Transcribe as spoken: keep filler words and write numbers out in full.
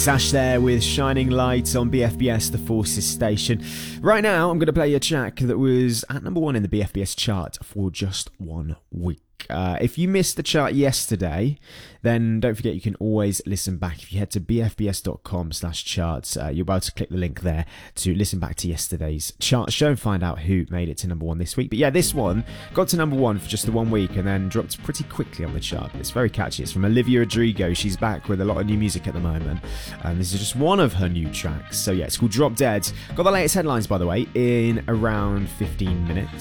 It's Ash there with Shining Light on B F B S, the Forces station. Right now, I'm going to play a track that was at number one in the B F B S chart for just one week. Uh, if you missed the chart yesterday, then don't forget you can always listen back. If you head to bfbs.com slash charts, uh, you're about to click the link there to listen back to yesterday's chart show and find out who made it to number one this week. But yeah, this one got to number one for just the one week and then dropped pretty quickly on the chart. It's very catchy. It's from Olivia Rodrigo. She's back with a lot of new music at the moment, and this is just one of her new tracks. So yeah, it's called Drop Dead. Got the latest headlines, by the way, in around fifteen minutes.